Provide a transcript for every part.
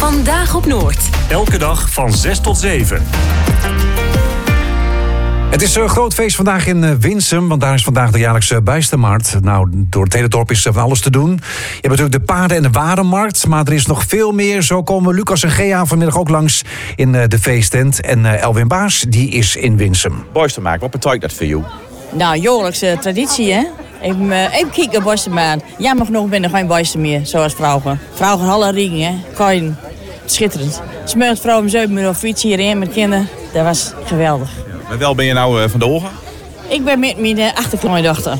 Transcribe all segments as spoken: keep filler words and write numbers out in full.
Vandaag op Noord. Elke dag van zes tot zeven. Het is een groot feest vandaag in Winsum, want daar is vandaag de jaarlijkse Bijstermarkt. Nou, door het hele dorp is er van alles te doen. Je hebt natuurlijk de paarden- en de warenmarkt, maar er is nog veel meer. Zo komen Lucas en Gea vanmiddag ook langs in de feesttent. En Elwin Baas, die is in Winsum. Bijstermarkt, wat betekent dat voor jou? Nou, jaarlijkse traditie, hè? Even, uh, even kijken op Bijstermarkt. Jammer genoeg ben er geen Bijster meer, zoals vrouwen. Vrouwen alle ringen, hè? Kan schitterend. Smeurt vrouw om zeven uur op fiets hierheen met kinderen. Dat was geweldig. Maar wel ben je nou uh, van de ogen? Ik ben met mijn uh, achterkleindochter.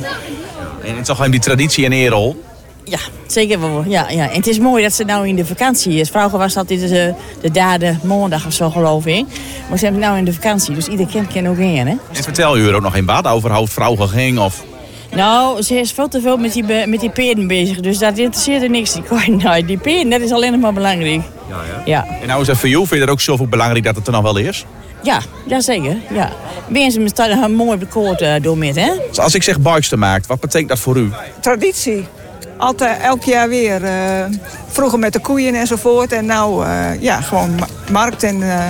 En het is toch gewoon die traditie en eerrol? Ja, zeker wel. Ja, ja. En het is mooi dat ze nou in de vakantie is. Vroeger was dat de, de derde maandag of zo, geloof ik. Maar ze hebben nou in de vakantie, dus ieder kind kan ook heen, hè? En vertel u er ook nog een wat over hoe vrouw ging of... Nou, ze is veel te veel met die, met die peerden bezig, dus dat interesseert er niks. Die, nou, die peerden, dat is alleen nog maar belangrijk. Ja, ja. Ja. En nou is het voor jou, vind je dat ook zoveel belangrijk dat het er nog wel is? Ja, ja zeker. Ja. Mensen staan er mooi op de koord uh, door met, hè? Dus als ik zeg Bijstermarkt, wat betekent dat voor u? Traditie. Altijd, elk jaar weer. Uh, vroeger met de koeien enzovoort. En nou, uh, ja, gewoon ma- markt en uh,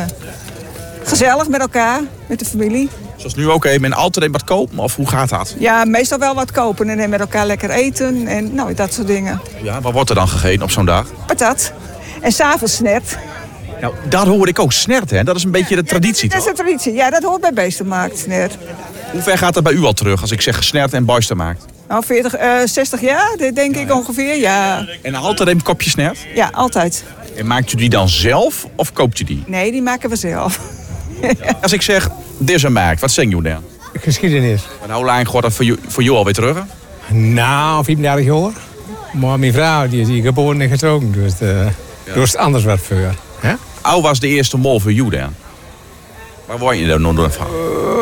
gezellig met elkaar, met de familie. Zoals nu ook even en altijd wat kopen, of hoe gaat dat? Ja, meestal wel wat kopen en dan met elkaar lekker eten en nou, dat soort dingen. Ja, wat wordt er dan gegeten op zo'n dag? Patat. En s'avonds snert. Nou, daar hoor ik ook snert, hè? Dat is een beetje de traditie, Dat is toch? de traditie. Ja, dat hoort bij Bijstermarkt, snert. Hoe ver gaat dat bij u al terug, als ik zeg snert en Bijstermarkt? Nou, veertig, uh, zestig jaar, denk ik ongeveer, ja. En altijd een kopje snert? Ja, altijd. En maakt u die dan zelf, of koopt u die? Nee, die maken we zelf. Als ik zeg, dit is een markt, wat zing je dan? Geschiedenis. En hoe lang gaat dat voor jou, voor jou alweer terug? Nou, vijfendertig jaar. Maar mijn vrouw die is hier geboren en getrokken, dus, uh, ja. dus het anders wat voor. Hè? Hoe was de eerste mol voor jou dan? Waar word je dan nog van?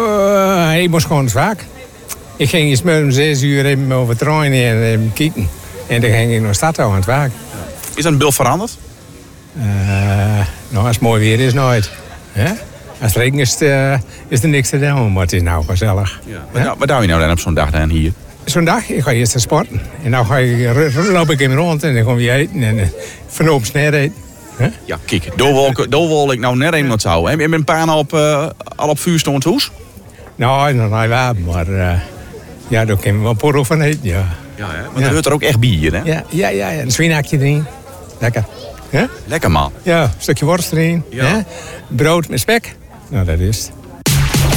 Uh, ik moest gewoon zwak. Ik ging eens met om zes uur even over trainen en even kijken. En dan ging ik naar stad aan het werk. Is dat een beeld veranderd? Uh, nou, als het mooi weer is, nooit. Hè? Als het regent is, uh, is er niks te doen, maar het is nou gezellig. Ja. Wat, nou, wat doe je nou dan op zo'n dag dan hier? Zo'n dag, ik ga eerst naar sporten. En dan ga ik, loop ik in rond en dan gaan we eten en uh, vanop snel eten. Huh? Ja, kijk, daar wil ik, daar wil ik nou net een wat zo. Heb je een paar al op, uh, al op vuur stond hoes? Nou, nog niet waar, maar uh, ja, daar kunnen we wel porro van eten, ja. Ja, hè? Want er hoort er ook echt bier, hè? Ja, ja, ja, ja. Een zwienakje erin. Lekker. Huh? Lekker, man. Ja, een stukje worst erin. Ja. Hè? Brood met spek. Nou, dat is het.